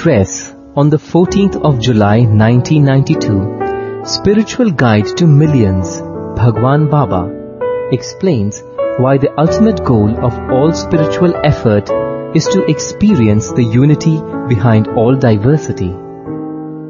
Express on the 14th of July 1992, Spiritual Guide to Millions, Bhagwan Baba, explains why the ultimate goal of all spiritual effort is to experience the unity behind all diversity.